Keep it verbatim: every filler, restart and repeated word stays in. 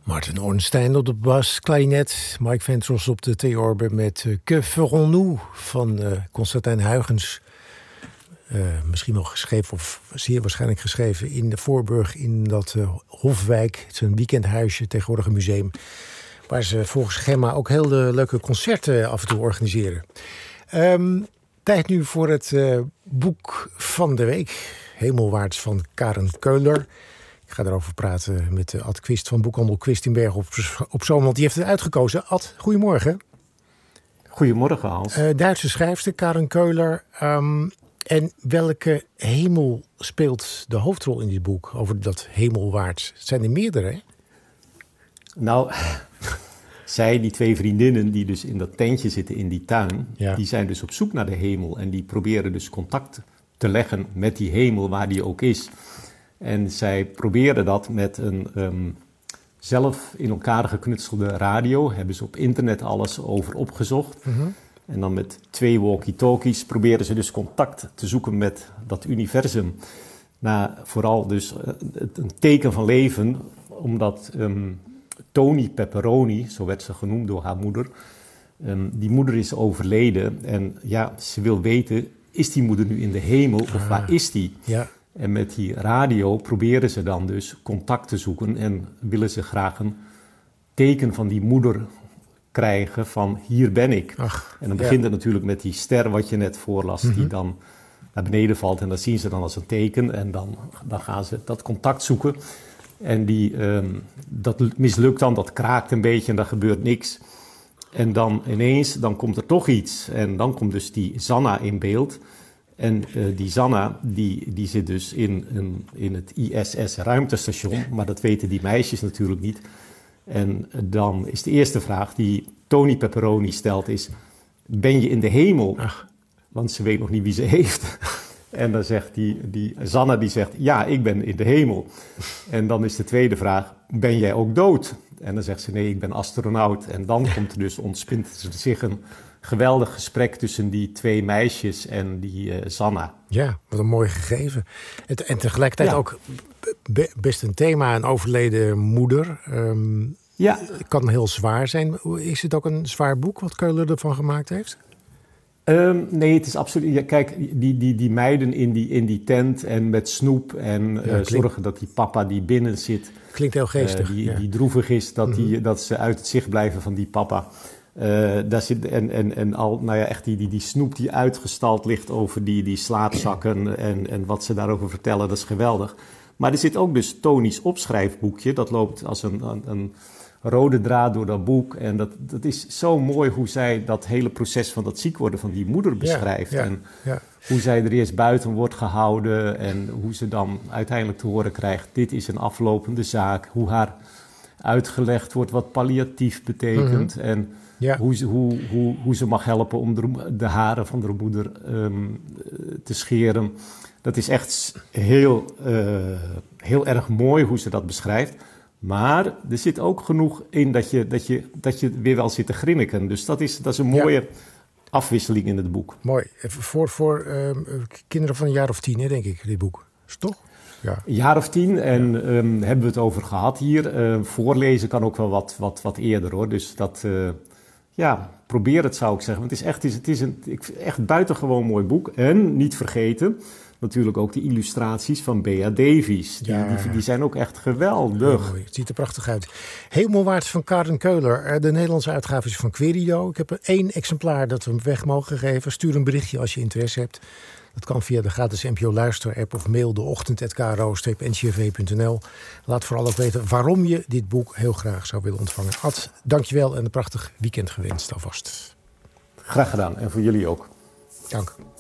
Martin Ornstein op de bas, klarinet. Mike Ventros op de theorbe met uh, Que ferons-nous van uh, Constantijn Huygens. Uh, misschien wel geschreven, of zeer waarschijnlijk geschreven in de Voorburg in dat uh, Hofwijk. Het is een weekendhuisje, tegenwoordig een museum. Waar ze volgens Gemma ook heel uh, leuke concerten af en toe organiseren. Um, tijd nu voor het uh, boek van de week. Hemelwaarts van Karen Keuler. Ik ga erover praten met uh, Ad Quist van Boekhandel Quist in Bergen op, op Zoom. Want die heeft het uitgekozen. Ad, goedemorgen. Goedemorgen, Hans. Uh, Duitse schrijfster Karen Keuler. Um, en welke hemel speelt de hoofdrol in dit boek? Over dat hemelwaarts. Het zijn er meerdere, hè? Nou, zij, die twee vriendinnen die dus in dat tentje zitten in die tuin... Ja. Die zijn dus op zoek naar de hemel. En die proberen dus contact te leggen met die hemel waar die ook is. En zij proberen dat met een um, zelf in elkaar geknutselde radio. Hebben ze op internet alles over opgezocht. Mm-hmm. En dan met twee walkie-talkies proberen ze dus contact te zoeken met dat universum. Nou, vooral dus uh, een teken van leven, omdat um, Toni Pepperoni, zo werd ze genoemd door haar moeder, um, die moeder is overleden. En ja, ze wil weten, is die moeder nu in de hemel of ah, waar is die? Ja. En met die radio proberen ze dan dus contact te zoeken en willen ze graag een teken van die moeder krijgen van hier ben ik. Ach, en dan begint ja. het natuurlijk met die ster wat je net voorlas, mm-hmm. die dan naar beneden valt en dat zien ze dan als een teken en dan, dan gaan ze dat contact zoeken. En die, um, dat mislukt dan, dat kraakt een beetje en daar gebeurt niks. En dan ineens, dan komt er toch iets en dan komt dus die Zanna in beeld. En uh, die Zanna, die, die zit dus in, in, in het I S S-ruimtestation, maar dat weten die meisjes natuurlijk niet. En dan is de eerste vraag die Toni Pepperoni stelt is, ben je in de hemel? Ach. Want ze weet nog niet wie ze heeft. En dan zegt die, die Zanna, die zegt, ja, ik ben in de hemel. En dan is de tweede vraag, ben jij ook dood? En dan zegt ze, nee, ik ben astronaut. En dan komt er dus, ontspint zich een geweldig gesprek tussen die twee meisjes en die uh, Zanna. Ja, wat een mooi gegeven. En, en tegelijkertijd ja. ook be, best een thema, een overleden moeder. Um, ja. Kan heel zwaar zijn. Is het ook een zwaar boek wat Keuler ervan gemaakt heeft? Um, nee, het is absoluut... Ja, kijk, die, die, die meiden in die, in die tent en met snoep en ja, uh, klinkt, zorgen dat die papa die binnen zit... Klinkt heel geestig. Uh, die, ja. die droevig is, dat, mm-hmm. die, dat ze uit het zicht blijven van die papa. Uh, daar zit, en, en, en al, nou ja, echt die, die, die snoep die uitgestald ligt over die, die slaapzakken en, en wat ze daarover vertellen, dat is geweldig. Maar er zit ook dus Toni's opschrijfboekje, dat loopt als een, een, een rode draad door dat boek. En dat, dat is zo mooi hoe zij dat hele proces van dat ziek worden van die moeder beschrijft. Ja, ja, en ja. hoe zij er eerst buiten wordt gehouden en hoe ze dan uiteindelijk te horen krijgt, dit is een aflopende zaak. Hoe haar uitgelegd wordt wat palliatief betekent mm-hmm. en ja. hoe, ze, hoe, hoe, hoe ze mag helpen om de, de haren van haar moeder um, te scheren. Dat is echt heel, uh, heel erg mooi hoe ze dat beschrijft. Maar er zit ook genoeg in dat je, dat je, dat je weer wel zit te grinniken. Dus dat is, dat is een mooie ja. afwisseling in het boek. Mooi. Voor, voor uh, kinderen van een jaar of tien, hè, denk ik, dit boek. Is het toch? Ja. Een jaar of tien en ja. um, hebben we het over gehad hier. Uh, voorlezen kan ook wel wat, wat, wat eerder, hoor. Dus dat, uh, ja, probeer het, zou ik zeggen. Want het is echt, het is een echt buitengewoon mooi boek. En niet vergeten, natuurlijk ook de illustraties van Bea Davies. Die, ja. die, die zijn ook echt geweldig. Oh, het ziet er prachtig uit. Hemelwaarts van Karen Keuler. De Nederlandse uitgave is van Querido. Ik heb er één exemplaar dat we hem weg mogen geven. Stuur een berichtje als je interesse hebt. Dat kan via de gratis N P O Luister-app of mail de ochtend at k r o streep n c r v punt n l. Laat vooral ook weten waarom je dit boek heel graag zou willen ontvangen. Ad, dankjewel en een prachtig weekend gewenst alvast. Graag gedaan en voor jullie ook. Dank.